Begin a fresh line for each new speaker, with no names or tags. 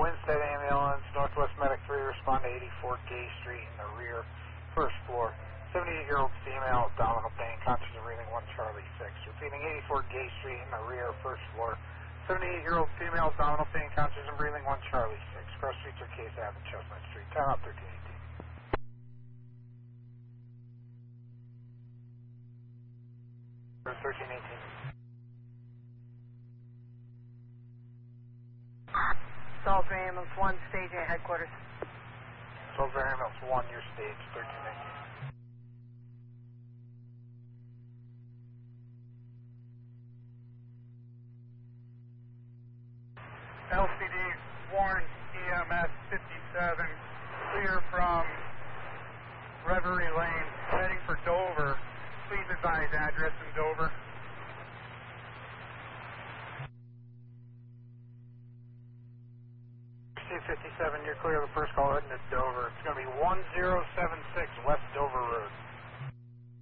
Winstead Ambulance, Northwest Medic 3, respond to 84 Gay Street in the rear, first floor. 78-year-old female, abdominal pain, conscious and breathing, 1 Charlie 6. Repeating, 84 Gay Street in the rear, first floor. 78-year-old female, abdominal pain, conscious and breathing, 1 Charlie 6. Cross streets are Case Ave and Chestnut Street. Time out 1318. 1318.
Salisbury Ambulance 1, staging at headquarters.
Salisbury Ambulance 1, your stage, 1318.
LCD Warren EMS 57, clear from Reverie Lane, heading for Dover. Please advise address in Dover.
C57, you're clear of the first call heading to Dover. It's going to be 1076 West